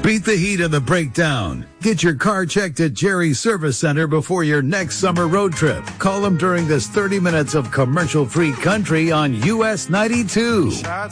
Beat the heat and the breakdown. Get your car checked at Jerry's Service Center before your next summer road trip. Call them during this 30 minutes of commercial-free country on US 92.